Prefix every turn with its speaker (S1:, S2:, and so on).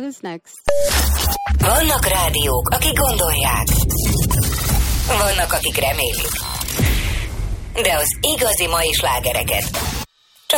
S1: is next.
S2: Vannak rádiók, akik gondolják. Vannak, akik remélik. De az igazi mai slágereket